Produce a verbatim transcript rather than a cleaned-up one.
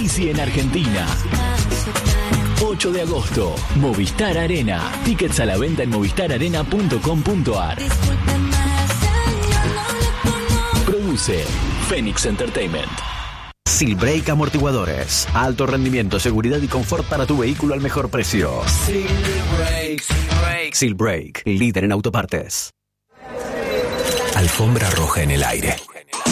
bici en Argentina. ocho de agosto, Movistar Arena. Tickets a la venta en movistar arena punto com punto ar. Produce Phoenix Entertainment. Silbrake Amortiguadores. Alto rendimiento, seguridad y confort para tu vehículo al mejor precio. Silbrake. Silbrake. Silbrake, líder en autopartes. Alfombra roja en el aire.